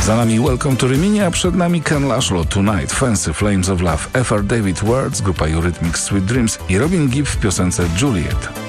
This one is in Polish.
Za nami Welcome to Rimini, a przed nami Ken Laszlo, Tonight, Fancy Flames of Love, F.R. David Words, grupa Eurythmics Sweet Dreams i Robin Gibb w piosence Juliet.